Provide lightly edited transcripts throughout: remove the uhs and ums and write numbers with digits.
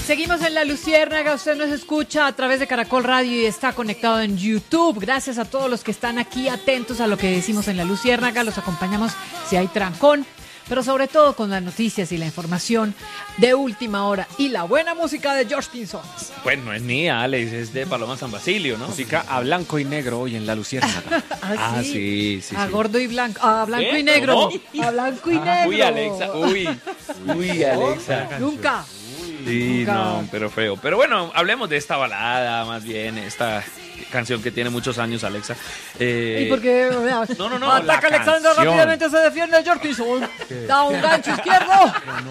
Seguimos en La Luciérnaga, usted nos escucha a través de Caracol Radio y está conectado en YouTube. Gracias a todos los que están aquí atentos a lo que decimos en La Luciérnaga, los acompañamos si hay trancón, pero sobre todo con las noticias y la información de última hora y la buena música de George Pinzón. Bueno, no es mía, Alex, es de Paloma San Basilio, ¿no? Música a blanco y negro hoy en La Luciérnaga. Sí. A gordo y blanco, a blanco y negro. ¿Cómo? A blanco y negro. Uy, Alexa, uy, Alexa. Nunca. Sí, no, pero feo. Pero bueno, hablemos de esta balada, más bien, esta canción que tiene muchos años, Alexa. ¿Y por qué? No. Ataca Alexander, rápidamente se defiende George Pinzón. Da un gancho izquierdo.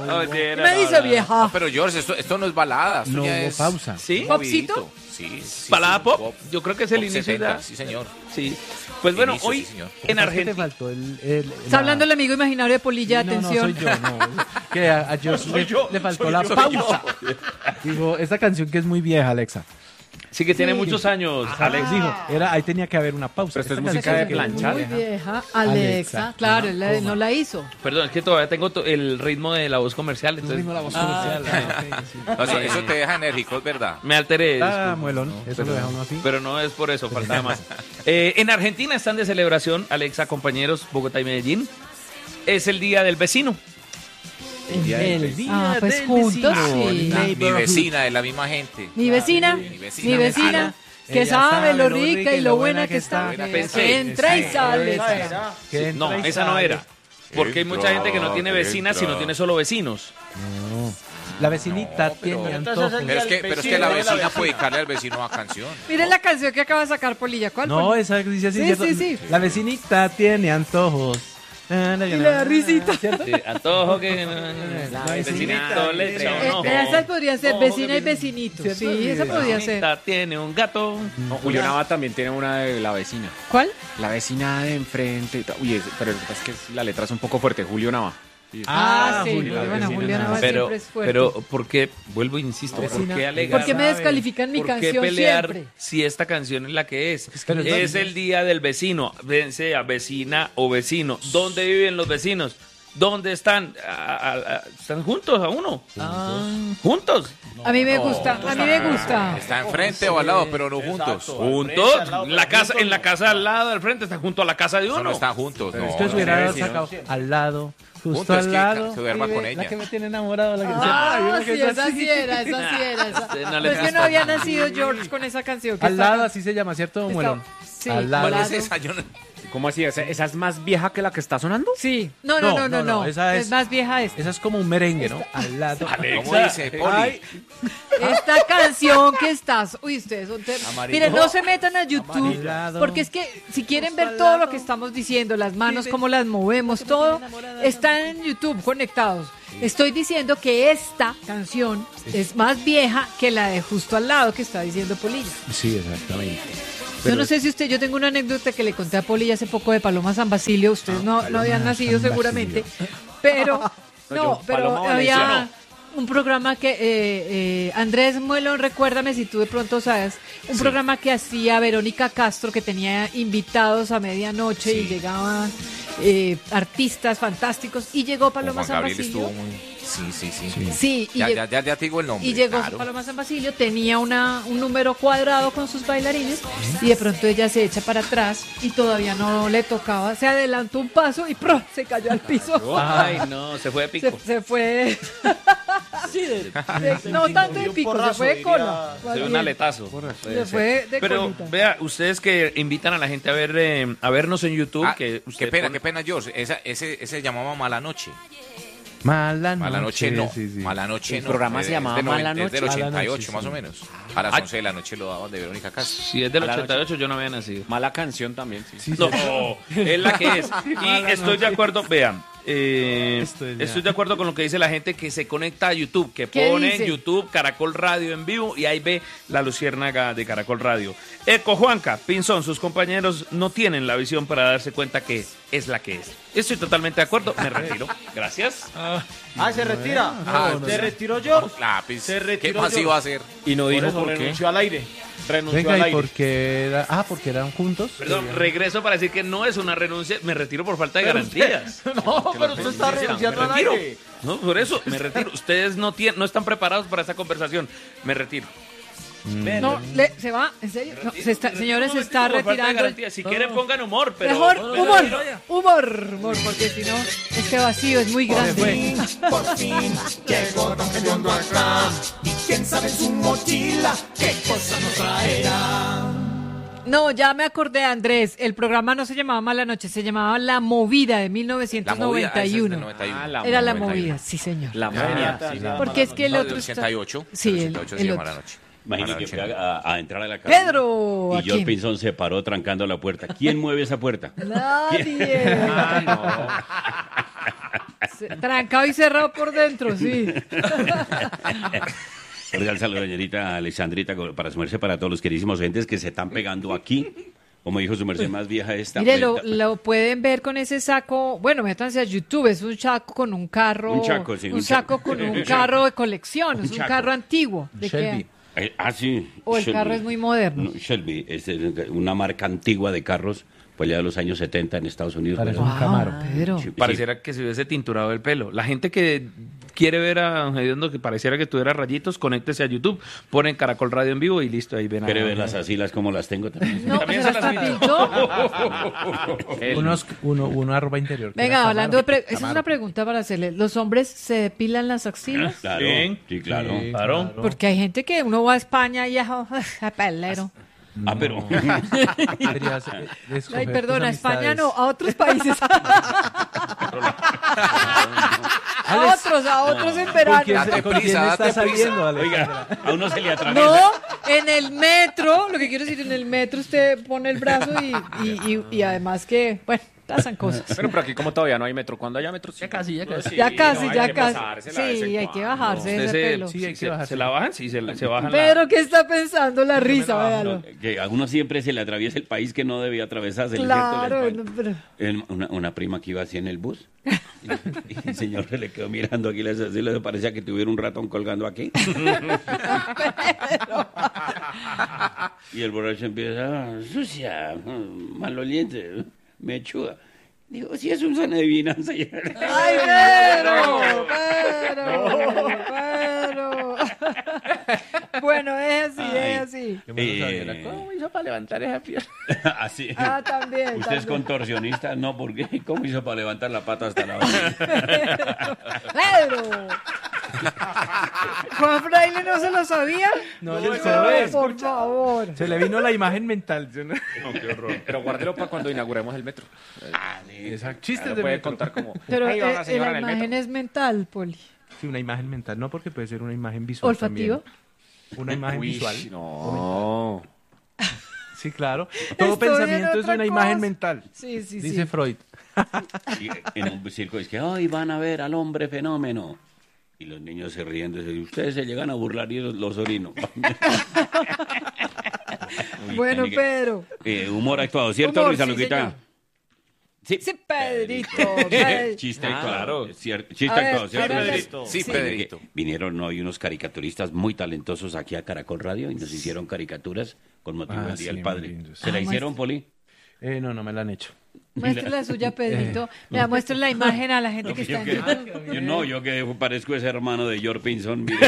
Me dice vieja. No, pero George, esto no es balada. Esto No ya hubo es pausa. ¿Sí? ¿Popcito? Sí. ¿Balada pop? Yo creo que es el Pop inicio 70, de... sí, señor. Sí. Pues bueno, Inicio, hoy sí, señor. en Te Argentina... faltó Está hablando el amigo imaginario de Polilla, atención. No, soy yo, no. Que a George le faltó la pausa. Digo, esta canción que es muy vieja, Alexa. Sí que tiene muchos años, Alex. Dijo, ahí tenía que haber una pausa. Pero esto es Esta música canción de que es planchar. Muy vieja, Alexa. Alexa. Claro, él no la hizo. Perdón, es que todavía tengo el ritmo de la voz comercial, entonces la voz comercial. No, eso te deja enérgico, es verdad. me alteré. Ah, disculpe. muelón. Eso lo deja uno así. Pero no es por eso, faltaba más. En Argentina están de celebración, Alexa, compañeros, Bogotá y Medellín. Es el Día del Vecino. El día Pues del juntos, vecino. sí. Mi vecina, de la misma gente. Mi vecina, Mi vecina. que Ella sabe lo rica y lo buena que está. buena Que está. entra y sale. Que entra No, y esa no sale. era. Porque hay mucha gente que no tiene vecinas, sino tiene solo vecinos. La vecinita tiene antojos. Pero es que la vecina puede dedicarle al vecino una canción. Miren la canción que acaba de sacar Polilla. ¿Cuál? No, esa dice así. Sí, ¿cierto? sí. La vecinita tiene antojos. Y le da risita. ¿Cierto? Sí, antojo que vecinito le echa un ojo. Esas podrían ser vecina y vecinito. ¿Cierto? Sí, esa podría ser. Vecinita tiene un gato. No, Julio Nava también tiene una de la vecina. ¿Cuál? La vecina de enfrente. Uy, pero es que la letra es un poco fuerte. Julio Nava. Ah, sí. Julio, Muy buena, vecina. Juliana Nava Pero, siempre es fuerte. pero, ¿por qué? Vuelvo e insisto, ¿por Vecina, qué alegar? ¿Por qué me descalifican mi ¿Por qué canción pelear siempre? si esta canción es la que es? que no Es el día del vecino, bien sea vecina o vecino. ¿Dónde viven los vecinos? ¿Dónde están? ¿Están juntos a uno? ¿Juntos? A mí me gusta, a mí me gusta. Está enfrente o al lado, pero no juntos. ¿Juntos? En la casa al lado, al frente, está junto a la casa de No, uno. no están juntos. No, Esto se hubiera sacado al lado, justo Junto, es al que lado. se duerma y ve con ella. La que me tiene enamorado. La que Ah, Ay, sí, que es esa así. sí era. No le Pues que gusta. no había nacido George con esa canción. que Al está- lado, así se llama, ¿cierto, está- Muelón? Sí, Al lado. ¿Cuál al es lado. esa? Yo no- ¿Cómo así? ¿Esa es más vieja que la que está sonando? Sí. No. esa Es más vieja esta. Esa es como un merengue, ¿no? Al lado. ¿Cómo dice, Poli? Esta canción que estás. Uy, ustedes son Miren, no se metan a YouTube. Amarillado. Porque es que si quieren ver todo lo que estamos diciendo, las manos, cómo las movemos, todo, están en YouTube conectados. Estoy diciendo que esta canción es más vieja que la de justo al lado que está diciendo Polilla. Sí, exactamente. Yo no sé si yo tengo una anécdota que le conté a Polilla hace poco de Paloma San Basilio. Ustedes no habían nacido seguramente, pero Paloma había Valenciano. un programa que Andrés Muelón, recuérdame si tú de pronto sabes, un programa que hacía Verónica Castro, que tenía invitados a medianoche y llegaban artistas fantásticos y llegó Paloma Juan San Gabriel Basilio. estuvo muy... Sí. Sí, y Ya te digo el nombre. y llegó claro. Paloma San Basilio, tenía un número cuadrado con sus bailarines y de pronto ella se echa para atrás y todavía no le tocaba, se adelantó un paso y ¡pro! Se cayó al piso. Ay, no, se fue de pico. Se fue. No tanto de pico, se fue de cola. Se dio un aletazo. Se fue de Pero colita. vea, ustedes que invitan a la gente a ver a vernos en YouTube, Ah, que qué usted pena, pone- qué pena, George. Ese se llamaba Mala Noche. Mala Mala Noche no. Sí. Mala Noche El no. programa se llamaba Mala Es del Noche. 88 Mala más Noche, o menos. A las 11 de la noche lo daban de Verónica Castro. Si es del A la 88 yo no había nacido. Mala canción también, sí. No, es la que es. Y estoy de acuerdo, vean, Esto es ya. estoy de acuerdo con lo que dice la gente que se conecta a YouTube, que ¿Qué pone dice? en YouTube Caracol Radio en vivo y ahí ve la luciérnaga de Caracol Radio. Eco Juanca, Pinzón, sus compañeros no tienen la visión para darse cuenta que es la que es. Estoy totalmente de acuerdo, me retiro. Gracias. Se retira. no. Se retiró yo. Lápiz. Se retiró ¿Qué más yo. iba a hacer? Y no dijo por qué. Renunció al aire. Renunció Venga, al ¿y aire. por qué era? Ah, porque eran juntos. Perdón, regreso para decir que no es una renuncia, me retiro por falta de garantías. No, pero usted está renunciando al retiro. aire. No, por eso, me retiro. Ustedes no están preparados para esta conversación. Me retiro. No, se va, ¿en serio? No, señores, se está Por falta de retirando. garantías. Si quieren pongan humor, pero... Mejor no, humor, porque si no, este vacío es muy grande. Por fin llegó Don Gediondo acá. Y quién sabe en su mochila qué cosa nos traerá. No, ya me acordé, Andrés. El programa no se llamaba Mala Noche, se llamaba La Movida de La movida, ese es 1991. del 91. Era La Movida, sí, señor. La movia. Porque es que el No, otro del está... 88. Sí, del el 88 se llama otro. La noche. Imagínate que Mala fue noche. a entrar a la casa. Pedro, Y ¿a George quién? Pinzón se paró trancando la puerta. ¿Quién mueve esa puerta? Nadie. Trancado y cerrado por dentro, sí. Cordial saludo, señorita Alexandrita, para su merced, para todos los queridísimos oyentes que se están pegando aquí. Como dijo su merced más vieja esta. Mire, lo pueden ver con ese saco. Bueno, métanse a YouTube. Es un saco con un carro. Un chaco, sí, Un un saco chaco. con un carro de colección. Es un chaco. carro antiguo. ¿De Shelby. qué? Sí. O el Shelby. carro es muy moderno. No, Shelby es una marca antigua de carros, pues ya de los años 70 en Estados Unidos. Parece Bueno, un Camaro. Pedro. sí, Pareciera que se hubiese tinturado el pelo. La gente que quiere ver a Don Gediondo que pareciera que tuviera rayitos, conéctese a YouTube, ponen Caracol Radio en vivo y listo, ahí ven a... ¿Quiere verlas así, las como las tengo también? No, También se se las las pintó. Uno arroba interior. que era Venga, Camaro. hablando de... Esa es Camaro. una pregunta para hacerle. ¿Los hombres se depilan las axilas? Claro, Sí. sí, claro. Sí, Claro. Porque hay gente que uno va a España y ya... a pelero. Ah, pero... Deberías, escoger Ay, tus perdona, a España amistades. no, a otros países. a otros en verano. Date ¿Con quién prisa, está date saliendo, Alex? Oiga, a uno se le atraviesa. No, en el metro, lo que quiero decir, en el metro usted pone el brazo y además que, bueno, pasan cosas. Pero aquí como todavía no hay metro, cuando haya metro... Ya casi, ya casi. Ya casi, hay ya que casi. pasársela de vez en Sí, hay que cuando. bajarse de Usted ese pelo. Sí, hay que se bajarse. la bajan, sí, se bajan Pedro, ¿qué está pensando? La risa, No, véalo. que a uno siempre se le atraviesa el país que no debía atravesarse. Claro, no, pero... Una prima que iba así en el bus y el señor se le quedó mirando aquí, le parecía que tuviera un ratón colgando aquí. Y el borracho empieza, sucia, maloliente, mechuda. Digo, si es un son de adivinanza. ¡Ay, Pedro! ¡Pedro! Bueno, es así, es así. ¿Cómo hizo para levantar esa pierna? Así. Ah, también. ¿Usted es también. contorsionista? No, porque ¿cómo hizo para levantar la pata hasta la otra? ¡Pedro! ¿Juan Fraile no se lo sabía? No, Por favor. Se le vino la imagen mental. ¿Sí, no? Pero guárdelo para cuando inauguremos el metro. Exacto. Ahí Chistes lo de puede metro. contar como... Pero "Ahí va una señora la en el imagen metro". es mental, Poli. Sí, una imagen mental. No, porque puede ser una imagen visual ¿Olfativa? también. Una imagen Uy, visual. no. Sí, claro. Todo Estoy en pensamiento es otra una imagen cosa. mental. Sí, sí, Dice sí. Freud. Y en un circo es que hoy van a ver al hombre fenómeno. Y los niños se ríen. Y ustedes se llegan a burlar y los orino. Bueno, Así que, Pedro. humor actuado, ¿cierto, Humor, Luisa sí, Luquita? señor. Sí, Sí, Pedrito. Chiste actuado. Chiste A ver, actuado, ¿cierto? Pedrito. Sí, Sí. Pedrito. Vinieron hoy unos caricaturistas muy talentosos aquí a Caracol Radio y nos hicieron caricaturas con motivo Ah, del Día sí, del Padre. muy lindos. ¿Se la hicieron, Poli? No me la han hecho. Muestre la suya, Pedrito. Mira, muestre la imagen a la gente que está en YouTube. Yo que parezco ese hermano de George Pinzón, mire.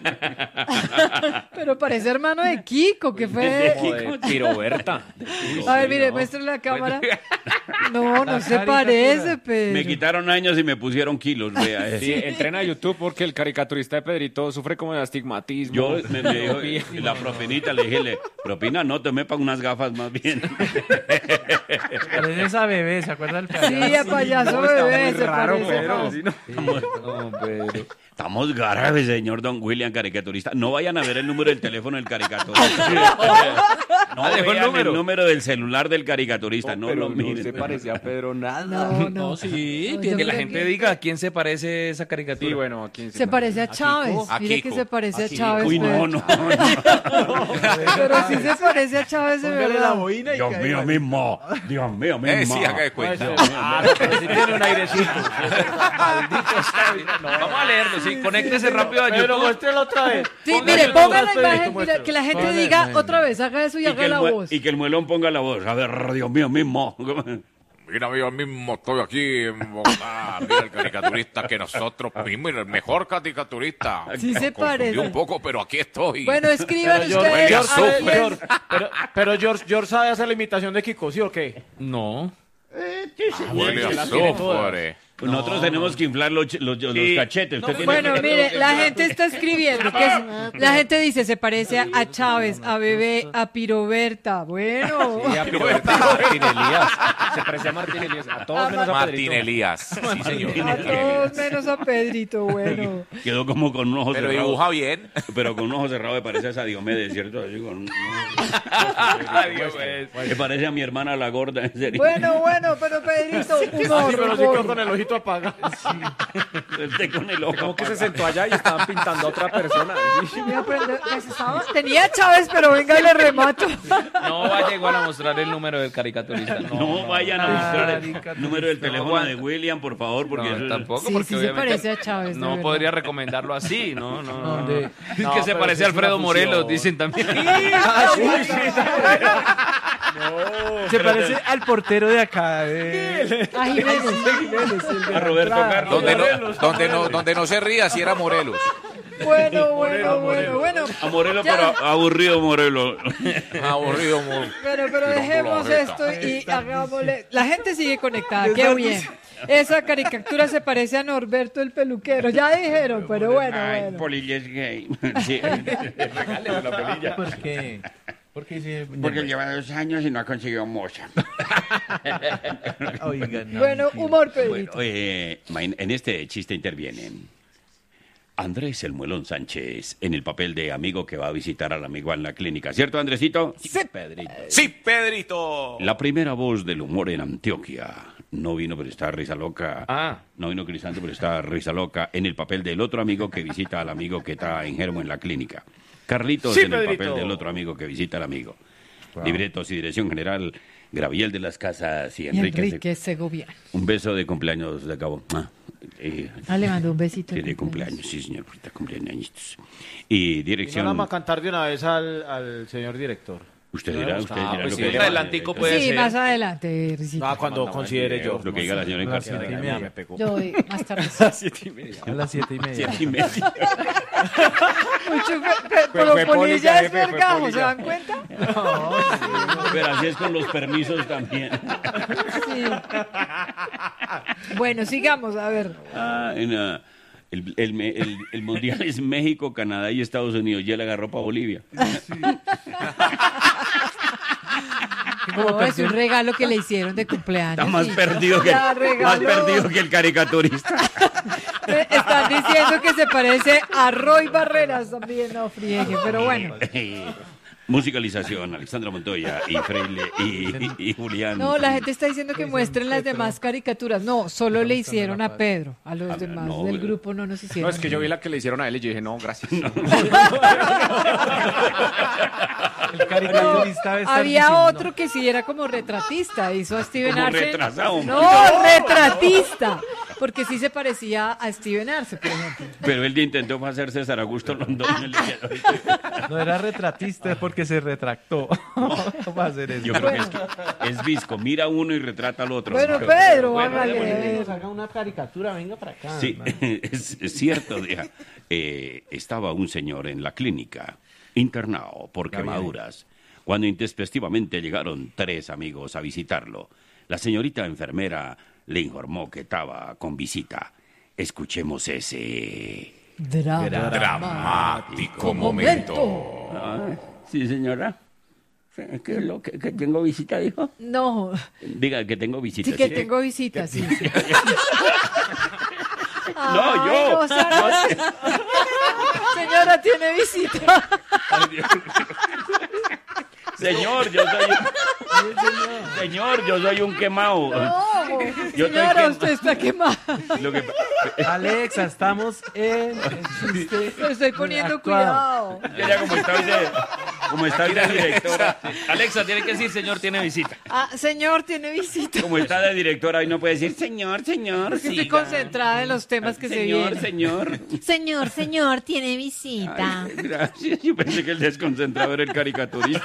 Pero parece hermano de Kiko, que fue... Como de Tiroberta. A ver, mire, muestre la cámara. No, no se parece, Pedro. Me quitaron años y me pusieron kilos, vea. Sí, entrena a YouTube porque el caricaturista de Pedrito sufre como de astigmatismo. Yo me dijo, la propinita, le dije, propina no, te me pago unas gafas más bien. Parece esa bebé, ¿se acuerda del payaso? Sí, a payaso bebé, se parece Pedro. más. ¿Sí, no? Estamos graves, señor Don William, caricaturista. No vayan a ver el número del teléfono del caricaturista. No dejó el vean número. el número del celular del caricaturista, no lo miren. No se parecía a Pedro nada. No. Sí, No, que yo la creo gente que- diga a quién se parece esa caricatura. Sí, bueno, ¿a quién Se parece a Chávez. A Mire Kiko. que se parece a Kiko. Chávez. Uy, pero- no. Pero sí se parece a Chávez de Póngale la verdad. boina y Dios cae mío mal. mismo. Dios mío mismo. Sí, haga de cuenta. Pero sí tiene un airecito. Vamos a leerlo, sí. Conéctese rápido a Pero YouTube. muéstrelo otra vez. Sí, Ponga mire, YouTube, ponga la Pedrito, imagen, mira, muéstralo. que la gente Póngale, diga no. otra vez, haga eso y haga la voz. Y que el muelón ponga la voz. A ver, Dios mío mismo. Mira, yo mismo estoy aquí en Bogotá. Mira el caricaturista que nosotros mismos, el mejor caricaturista. Sí se Me confundí parece. un poco, pero aquí estoy. Bueno, escriban Pero ustedes. George a ver sufre. quién- Pero George sabe hacer la imitación de Kiko, ¿sí o qué? No. Huele a la tiene toda. azufre. Nosotros tenemos que inflar los cachetes. Usted tiene Bueno, que- mire, la gente está escribiendo la gente dice se parece a Chávez, a Bebé, a Piroberta. Bueno, Sí, a Martín Elías. Se parecía a Martín Elías. A todos menos a Martín Pedrito. Elías. Sí, señor. a todos menos a Pedrito. Bueno, Quedó como con un ojo Pero cerrado. dibuja bien. Pero con un ojo cerrado me parece a esa Diomedes, ¿cierto? Así con... Diomedes. Me parece a mi hermana la gorda, en serio. bueno, pero Pedrito, humor, Pero sí humor. quedó con el ojito apagado. Este con el ojo Como que se apagado. sentó allá y estaban pintando a otra persona. Mira, tenía a Chávez, pero venga, le remato. No vaya igual a mostrar el número del caricaturista. No vayan a buscar el caricaturista. número del teléfono de William, por favor, porque eso No, es- tampoco, Sí, porque sí se obviamente parece a Chávez, de no verdad. podría recomendarlo así, no. ¿Dónde? Es No, que se pero parece sí a es una Alfredo Morelos, fusión. dicen también. Se parece al portero de acá. A Jiménez. a Roberto Carlos. Donde no se ría si era Morelos. Bueno. A Morelos, Ya. pero aburrido Morelos. Aburrido, Pero dejemos esto y hagámosle. La gente sigue conectada, qué bien. Esa caricatura se parece a Norberto el peluquero, ya dijeron, pero bueno. Polilla es gay. Sí. ¿Por qué? Porque sí. Porque lleva 2 años y no ha conseguido moza. Oigan, no, Bueno, mentira. humor, Bueno, Pedrito. en este chiste intervienen Andrés el Muelón Sánchez en el papel de amigo que va a visitar al amigo en la clínica. ¿Cierto, Andresito? Sí. Pedrito. Sí, Pedrito. La primera voz del humor en Antioquia. No vino, pero está risa loca. Ah. No vino Crisanto, pero está risa loca en el papel del otro amigo que visita al amigo que está enfermo en la clínica. Carlitos Sí, en el Pedrito. papel del otro amigo que visita al amigo. Libretos y dirección general, Graviel de las Casas y Y Enrique. Enrique Segoviano. Un beso de cumpleaños de cabo. Le mandó un besito. Sí, de cumpleaños, sí, señor, ahorita cumpleaños. Y Y no dirección. la vamos a cantar de una vez al señor director. Usted dirá pues lo sí, que más adelantico puede Sí, ser. más adelante, Risita. Ah, cuando considere yo. Lo que diga la señora A las encarcelada. 7:30. Me pegó. Yo voy más tarde. A las 7:30. 7:30. Pero fue Polilla Polilla, es jefe, fue vergamo, ¿se Polilla. dan cuenta? Pero así es con los permisos también. Sí. Bueno, sigamos, a ver. El mundial es México, Canadá y Estados Unidos. Ya le agarró para Bolivia. No, es un regalo que le hicieron de cumpleaños. Está más sí. perdido que, Ya más regaló. perdido que el caricaturista. Están diciendo que se parece a Roy Barreras también, no friegue, pero bueno. Musicalización, Alexandra Montoya y Freile y Julián. No, la gente está diciendo que muestren las demás caricaturas. No, solo le hicieron a Pedro. A los demás no, del pero- grupo no nos No, hicieron. es que yo vi la que le hicieron a él y yo dije, no, gracias. El caricaturista debe estar Había diciendo, otro que sí era como retratista, hizo a Steven Como Arce. retrasado. No, retratista. Porque sí se parecía a Steven Arce, por ejemplo. Pero él intentó hacer César Augusto Rondón. No era retratista porque se retractó. No va a hacer eso. Yo creo que es visco. Mira uno y retrata al otro. Bueno, Pedro, hágale. haga una caricatura, venga para acá. Sí, es cierto. Deja. Estaba un señor en la clínica, internado por quemaduras, cuando intempestivamente llegaron 3 amigos a visitarlo. La señorita enfermera le informó que estaba con visita. Escuchemos ese... Dramático momento. Sí, señora. ¿Qué es lo que tengo visita, dijo? No, Diga que tengo visita. sí que tengo visitas, sí. No, Ay, yo. no, Sara. Señora, tiene visita. Señor, yo soy un quemado. Yo estoy Señora, quemado. usted está quemada. Lo que- Alexa, estamos en... Me estoy poniendo actuado. cuidado. Ella como está de directora, Alexa, tiene que decir, señor, tiene visita. Ah, señor, tiene visita. como está de directora, hoy no puede decir, señor, Es que estoy siga. concentrada en los temas que se Señor, vienen. señor. Señor, tiene visita. Ay, gracias. Yo pensé que el desconcentrado era el caricaturista.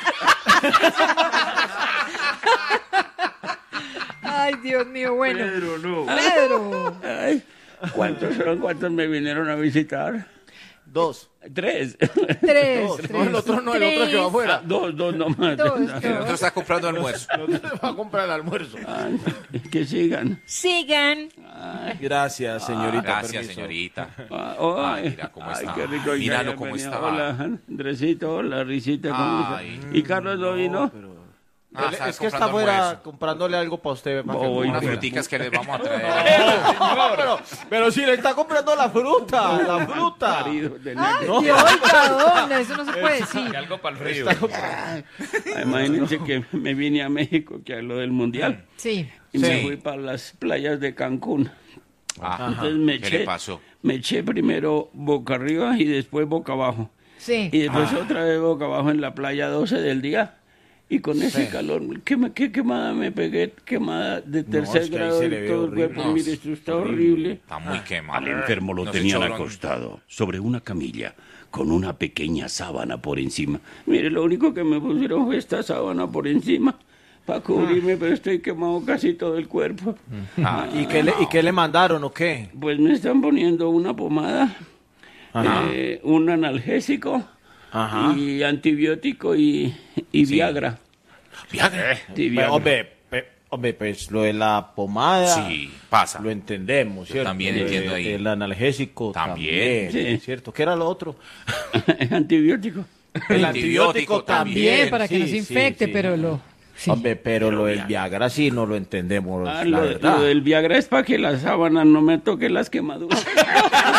Ay, Dios mío, bueno. Pedro, no. Pedro. Ay, ¿cuántos son? ¿Cuántos me vinieron a visitar? 2. 3. Tres. No, el otro no, el otro que va afuera. Dos nomás. Dos. El otro está comprando almuerzo. Va a comprar el almuerzo. Ay, que sigan. Sigan. Gracias, señorita. Gracias, permiso. señorita. Ay, mira cómo ay, está. qué rico. Míralo Ya cómo venía. estaba. Hola, Andresito, hola, Risita. ¿cómo está? Ay. ¿Y Carlos no vino? Es que está afuera comprándole algo para usted. para que Voy, coma. Unas fruticas que les vamos a traer. Pero si le está comprando la fruta, la fruta. Marido de Ay, negro. Dios, oiga, ¿dónde? Eso no se puede decir. Y algo para el río. Ay, imagínense que me vine a México, que a lo del mundial, Sí. y me Sí. fui para las playas de Cancún. Ajá. Entonces me ¿Qué le eché, pasó? me eché primero boca arriba y después boca abajo. Sí. Y después otra vez boca abajo en la playa 12 del día. Y con ese calor, ¿qué quemada me pegué? Quemada de tercer es que ahí grado se en le ve todo el horrible. cuerpo. No, Mire, esto está horrible. Está muy quemado. Al enfermo lo Nos tenían echó acostado sobre una camilla con una pequeña sábana por encima. Mire, lo único que me pusieron fue esta sábana por encima para cubrirme, pero estoy quemado casi todo el cuerpo. ¿Y qué le mandaron o qué? Pues me están poniendo una pomada, un analgésico Ajá. y antibiótico y Viagra. Viagra. Sí, Viagra. Hombre, pues lo de la pomada Sí, pasa. lo entendemos, ¿cierto? también Lo de- entiendo ahí. El analgésico También. también, Sí. ¿cierto? ¿Qué era lo otro? Antibiótico. El antibiótico También para que sí, no se sí, infecte, sí. pero lo... Sí. Hombre, pero lo del Viagra sí no lo entendemos, la Lo verdad. del Viagra es para que la sábana no me toque las quemaduras.